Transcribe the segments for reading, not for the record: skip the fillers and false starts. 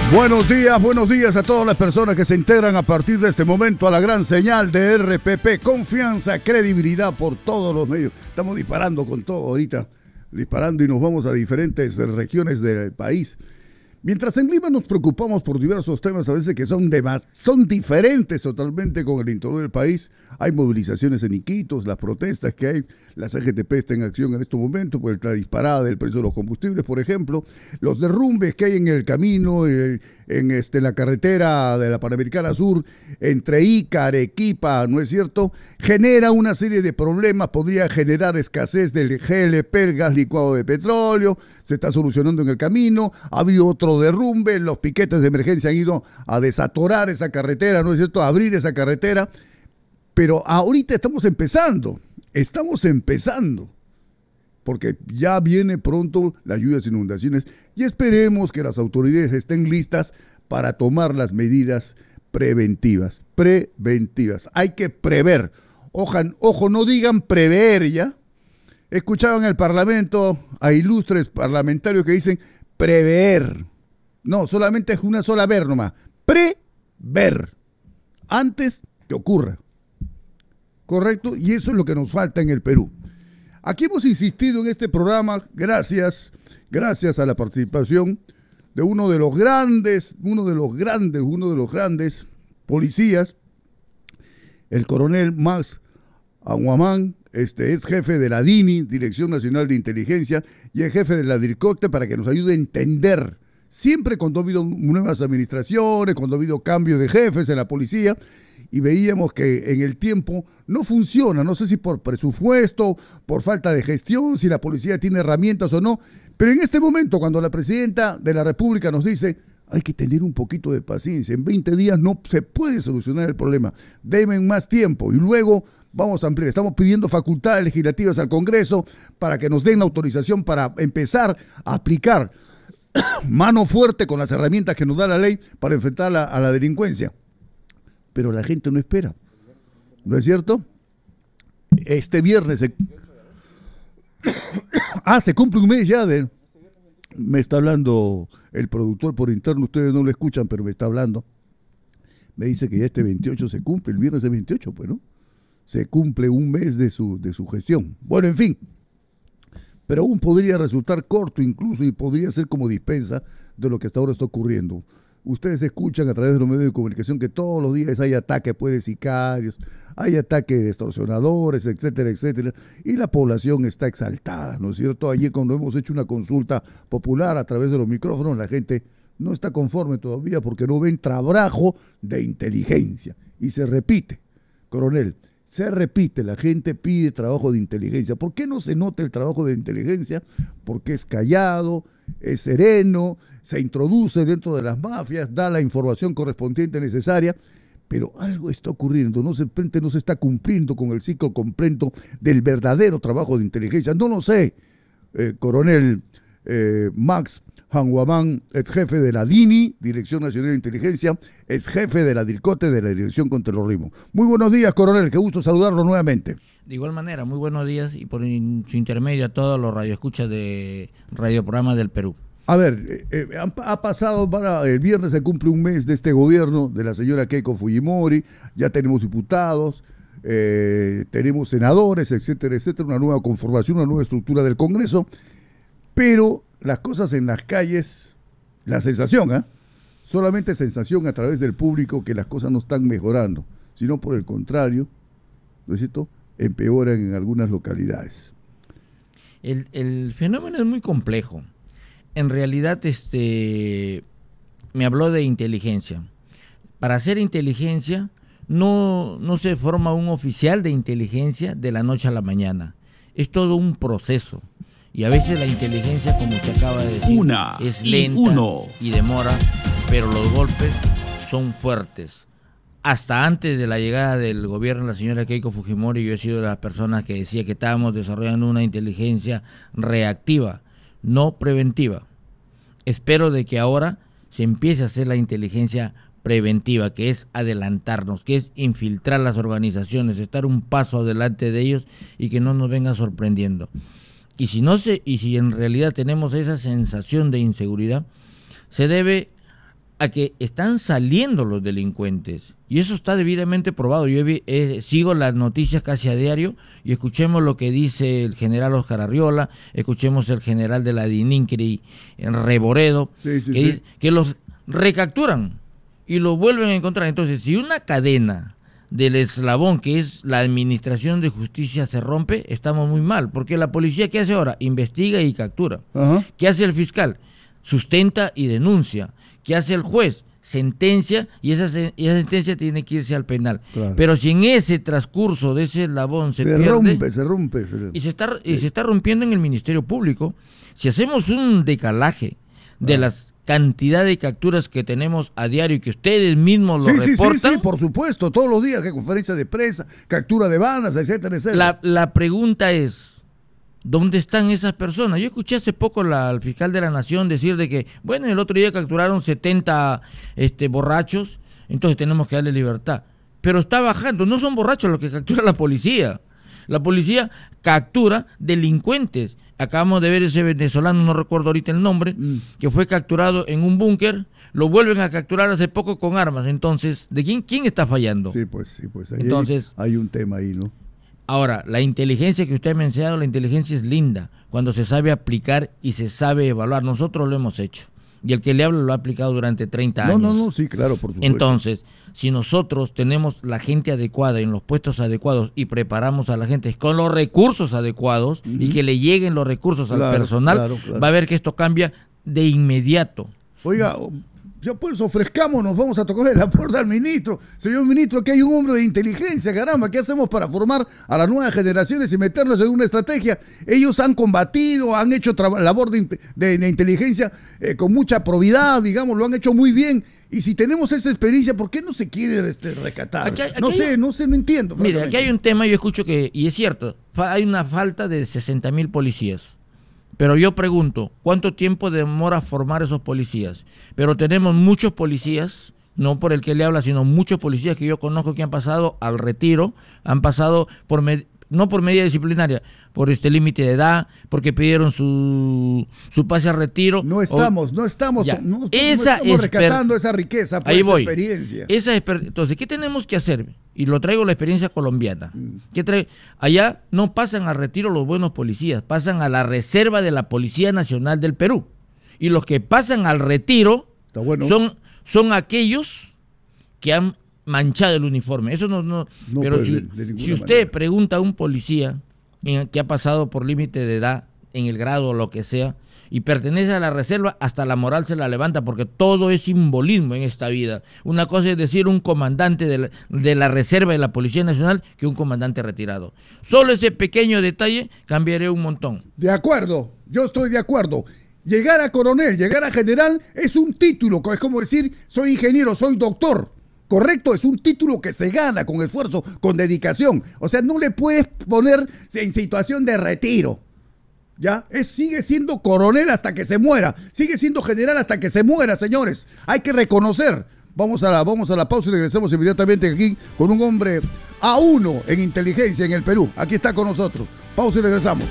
Buenos días a todas las personas que se integran a partir de este momento a la gran señal de RPP. Confianza, credibilidad por todos los medios. Estamos disparando con todo ahorita, disparando y nos vamos a diferentes regiones del país. Mientras en Lima nos preocupamos por diversos temas a veces que son diferentes totalmente con el interior del país. Hay movilizaciones en Iquitos, las protestas que hay, la CGTP está en acción en estos momentos por la disparada del precio de los combustibles, por ejemplo, los derrumbes que hay en el camino, en la carretera de la Panamericana Sur, entre Ica, Arequipa, ¿no es cierto? Genera una serie de problemas, podría generar escasez del GLP, el gas licuado de petróleo, se está solucionando en el camino, ha habido otro derrumbe, los piquetes de emergencia han ido a desatorar esa carretera, ¿no es cierto?, a abrir esa carretera, pero ahorita estamos empezando, porque ya viene pronto las lluvias e inundaciones y esperemos que las autoridades estén listas para tomar las medidas preventivas. Hay que prever, ojo, no digan prever ya. Escuchaba en el Parlamento a ilustres parlamentarios que dicen prever. No, solamente es una sola ver nomás. Prever. Antes que ocurra. ¿Correcto? Y eso es lo que nos falta en el Perú. Aquí hemos insistido en este programa, gracias a la participación de uno de los grandes policías, el coronel Max Aguamán, es jefe de la DINI, Dirección Nacional de Inteligencia, y es jefe de la DIRCOTE, para que nos ayude a entender, siempre cuando ha habido nuevas administraciones, cuando ha habido cambios de jefes en la policía, y veíamos que en el tiempo no funciona, no sé si por presupuesto, por falta de gestión, si la policía tiene herramientas o no, pero en este momento cuando la presidenta de la República nos dice hay que tener un poquito de paciencia, en 20 días no se puede solucionar el problema, deben más tiempo y luego vamos a ampliar, estamos pidiendo facultades legislativas al Congreso para que nos den la autorización para empezar a aplicar mano fuerte con las herramientas que nos da la ley para enfrentar a la delincuencia. Pero la gente no espera, ¿no es cierto? Este viernes se cumple un mes ya me está hablando el productor por interno, ustedes no lo escuchan, pero me está hablando. Me dice que ya este 28 se cumple, el viernes es 28, pues, ¿no? Se cumple un mes de su gestión. Bueno, en fin, pero aún podría resultar corto incluso y podría ser como dispensa de lo que hasta ahora está ocurriendo. Ustedes escuchan a través de los medios de comunicación que todos los días hay ataques de sicarios, hay ataques de extorsionadores, etcétera, etcétera, y la población está exaltada, ¿no es cierto? Ayer cuando hemos hecho una consulta popular a través de los micrófonos, la gente no está conforme todavía porque no ven trabajo de inteligencia. Y se repite, coronel, la gente pide trabajo de inteligencia. ¿Por qué no se nota el trabajo de inteligencia? Porque es callado, es sereno, se introduce dentro de las mafias, da la información correspondiente necesaria, pero algo está ocurriendo, no se está cumpliendo con el ciclo completo del verdadero trabajo de inteligencia. No lo sé, coronel Max Aguamán, ex jefe de la DINI, Dirección Nacional de Inteligencia, ex jefe de la DIRCOTE, de la Dirección contra el Terrorismo. Muy buenos días, coronel, qué gusto saludarlo nuevamente. De igual manera, muy buenos días y por su intermedio a todos los radioescuchas de radioprogramas del Perú. A ver, ha pasado el viernes se cumple un mes de este gobierno de la señora Keiko Fujimori, ya tenemos diputados, tenemos senadores, etcétera, etcétera, una nueva conformación, una nueva estructura del Congreso, pero las cosas en las calles, la sensación, solamente sensación a través del público que las cosas no están mejorando, sino por el contrario, ¿no es cierto?, empeoran en algunas localidades. El fenómeno es muy complejo. En realidad, me habló de inteligencia. Para hacer inteligencia, no se forma un oficial de inteligencia de la noche a la mañana. Es todo un proceso. Y a veces la inteligencia, como se acaba de decir, es lenta y demora, pero los golpes son fuertes. Hasta antes de la llegada del gobierno de la señora Keiko Fujimori, yo he sido de las personas que decía que estábamos desarrollando una inteligencia reactiva, no preventiva. Espero de que ahora se empiece a hacer la inteligencia preventiva, que es adelantarnos, que es infiltrar las organizaciones, estar un paso adelante de ellos y que no nos venga sorprendiendo. Y si en realidad tenemos esa sensación de inseguridad, se debe a que están saliendo los delincuentes. Y eso está debidamente probado. Yo sigo las noticias casi a diario y escuchemos lo que dice el general Oscar Arriola, escuchemos el general de la DININCRI en Reboredo, que los recapturan y los vuelven a encontrar. Entonces, si una cadena del eslabón que es la administración de justicia se rompe, estamos muy mal, porque la policía, ¿qué hace ahora? Investiga y captura. ¿Qué hace el fiscal? Sustenta y denuncia. ¿Qué hace el juez? Sentencia, y esa sentencia tiene que irse al penal. Claro. Pero si en ese transcurso de ese eslabón se pierde, se rompe. Y se está rompiendo en el Ministerio Público. Si hacemos un decalaje de las cantidad de capturas que tenemos a diario y que ustedes mismos lo reportan. Sí, por supuesto, todos los días, que conferencias de prensa, captura de bandas, etcétera, etcétera. La pregunta es, ¿dónde están esas personas? Yo escuché hace poco al fiscal de la Nación decir de que, bueno, el otro día capturaron 70 borrachos, entonces tenemos que darle libertad. Pero está bajando, no son borrachos los que captura la policía. La policía captura delincuentes. Acabamos de ver ese venezolano, no recuerdo ahorita el nombre, que fue capturado en un búnker, lo vuelven a capturar hace poco con armas. Entonces, ¿de quién está fallando? Sí, pues ahí entonces, hay un tema ahí, ¿no? Ahora, la inteligencia que usted ha mencionado, la inteligencia es linda cuando se sabe aplicar y se sabe evaluar. Nosotros lo hemos hecho. Y el que le habla lo ha aplicado durante 30 años. No, sí, claro, por supuesto. Entonces, si nosotros tenemos la gente adecuada en los puestos adecuados y preparamos a la gente con los recursos adecuados y que le lleguen los recursos al personal, va a ver que esto cambia de inmediato. Oiga, ya pues ofrezcámonos, vamos a tocarle la puerta al ministro. Señor ministro, que hay un hombre de inteligencia, caramba, ¿qué hacemos para formar a las nuevas generaciones y meternos en una estrategia? Ellos han combatido, han hecho labor de inteligencia con mucha probidad, digamos, lo han hecho muy bien. Y si tenemos esa experiencia, ¿por qué no se quiere recatar? Aquí no entiendo. Mire, aquí hay un tema, yo escucho que, y es cierto, hay una falta de 60.000 policías. Pero yo pregunto, ¿cuánto tiempo demora formar esos policías? Pero tenemos muchos policías, no por el que le habla, sino muchos policías que yo conozco que han pasado al retiro, han pasado no por medida disciplinaria, por límite de edad, porque pidieron su pase al retiro. No estamos rescatando esa riqueza por esa experiencia. Entonces, ¿qué tenemos que hacer? Y lo traigo la experiencia colombiana. Allá no pasan al retiro los buenos policías, pasan a la reserva de la Policía Nacional del Perú. Y los que pasan al retiro son aquellos que han manchado el uniforme. Eso no pero pues si usted manera pregunta a un policía que ha pasado por límite de edad, en el grado o lo que sea, y pertenece a la reserva, hasta la moral se la levanta, porque todo es simbolismo en esta vida. Una cosa es decir un comandante de la reserva de la Policía Nacional que un comandante retirado. Solo ese pequeño detalle cambiaría un montón. De acuerdo, yo estoy de acuerdo. Llegar a coronel, llegar a general es un título, es como decir soy ingeniero, soy doctor. Correcto, es un título que se gana con esfuerzo, con dedicación. O sea, no le puedes poner en situación de retiro. ¿Ya? Sigue siendo coronel hasta que se muera. Sigue siendo general hasta que se muera, señores. Hay que reconocer. Vamos a la pausa y regresamos inmediatamente aquí con un hombre A1 en inteligencia en el Perú. Aquí está con nosotros. Pausa y regresamos.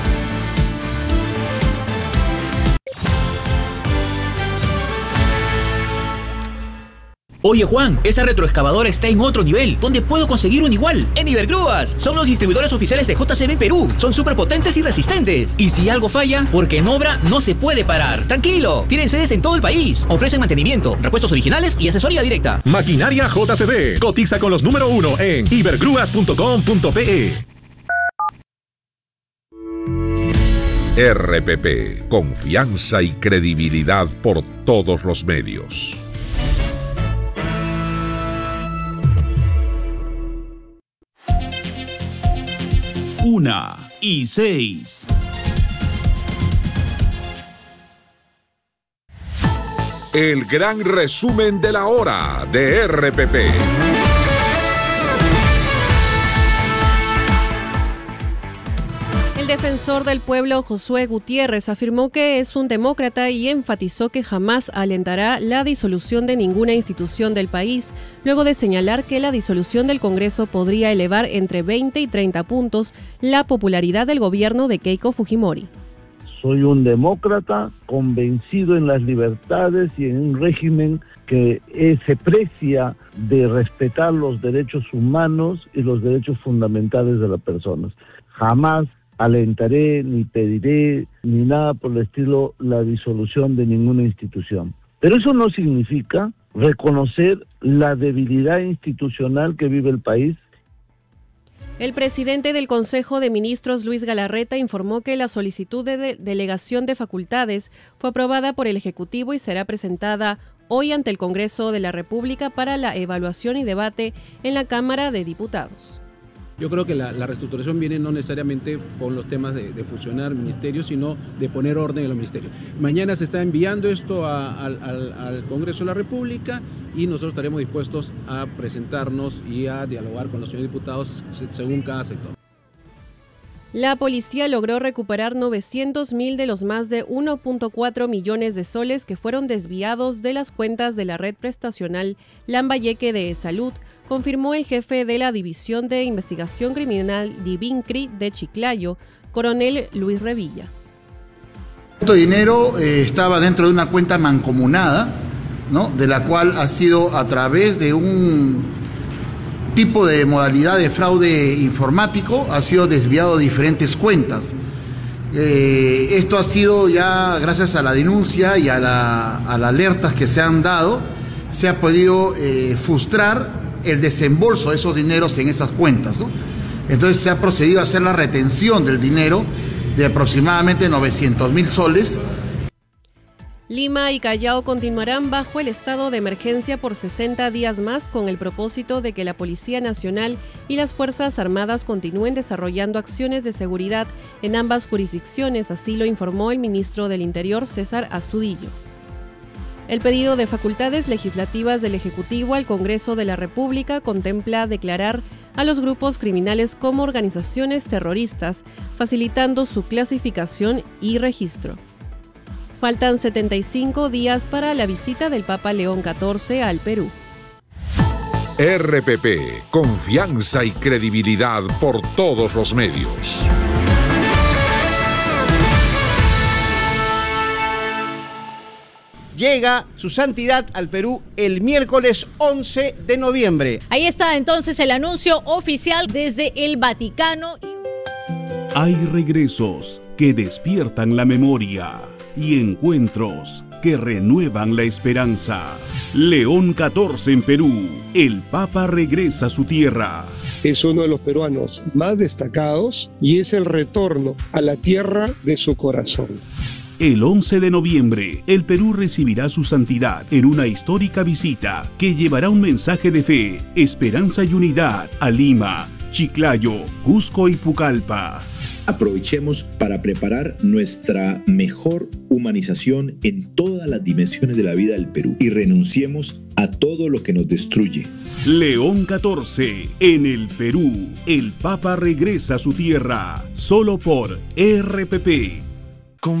Oye Juan, esa retroexcavadora está en otro nivel. ¿Dónde puedo conseguir un igual? En Ibergrúas. Son los distribuidores oficiales de JCB Perú. Son súper potentes y resistentes. Y si algo falla, porque en obra no se puede parar. Tranquilo, tienen sedes en todo el país. Ofrecen mantenimiento, repuestos originales y asesoría directa. Maquinaria JCB. Cotiza con los número 1 en ibergrúas.com.pe. RPP. Confianza y credibilidad por todos los medios. Una y 6. El gran resumen de la hora de RPP. El defensor del pueblo, Josué Gutiérrez, afirmó que es un demócrata y enfatizó que jamás alentará la disolución de ninguna institución del país, luego de señalar que la disolución del Congreso podría elevar entre 20 y 30 puntos la popularidad del gobierno de Keiko Fujimori. Soy un demócrata convencido en las libertades y en un régimen que se precia de respetar los derechos humanos y los derechos fundamentales de las personas. Jamás alentaré, ni pediré, ni nada por el estilo, la disolución de ninguna institución. Pero eso no significa reconocer la debilidad institucional que vive el país. El presidente del Consejo de Ministros, Luis Galarreta, informó que la solicitud de delegación de facultades fue aprobada por el Ejecutivo y será presentada hoy ante el Congreso de la República para la evaluación y debate en la Cámara de Diputados. Yo creo que la reestructuración viene no necesariamente con los temas de fusionar ministerios, sino de poner orden en los ministerios. Mañana se está enviando esto al Congreso de la República y nosotros estaremos dispuestos a presentarnos y a dialogar con los señores diputados según cada sector. La policía logró recuperar 900.000 de los más de 1.4 millones de soles que fueron desviados de las cuentas de la red prestacional Lambayeque de Salud, confirmó el jefe de la División de Investigación Criminal Divincri de Chiclayo, coronel Luis Revilla. Este dinero estaba dentro de una cuenta mancomunada, ¿no?, de la cual ha sido a través de un tipo de modalidad de fraude informático, ha sido desviado a diferentes cuentas. Esto ha sido ya gracias a la denuncia y a las alertas que se han dado, se ha podido frustrar el desembolso de esos dineros en esas cuentas, ¿no? Entonces se ha procedido a hacer la retención del dinero de aproximadamente 900.000 soles. Lima y Callao continuarán bajo el estado de emergencia por 60 días más con el propósito de que la Policía Nacional y las Fuerzas Armadas continúen desarrollando acciones de seguridad en ambas jurisdicciones, así lo informó el ministro del Interior, César Astudillo. El pedido de facultades legislativas del Ejecutivo al Congreso de la República contempla declarar a los grupos criminales como organizaciones terroristas, facilitando su clasificación y registro. Faltan 75 días para la visita del Papa León XIV al Perú. RPP, confianza y credibilidad por todos los medios. Llega su santidad al Perú el miércoles 11 de noviembre. Ahí está entonces el anuncio oficial desde el Vaticano. Hay regresos que despiertan la memoria y encuentros que renuevan la esperanza. León XIV en Perú. El Papa regresa a su tierra. Es uno de los peruanos más destacados y es el retorno a la tierra de su corazón. El 11 de noviembre, el Perú recibirá su santidad en una histórica visita que llevará un mensaje de fe, esperanza y unidad a Lima, Chiclayo, Cusco y Pucallpa. Aprovechemos para preparar nuestra mejor humanización en todas las dimensiones de la vida del Perú y renunciemos a todo lo que nos destruye. León XIV en el Perú. El Papa regresa a su tierra. Solo por RPP.